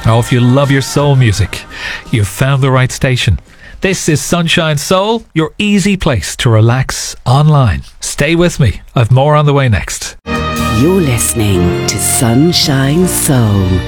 Oh, if you love your soul music, you've found the right station. This is Sunshine Soul, your easy place to relax online. Stay with me. I've more on the way next. You're listening to Sunshine Soul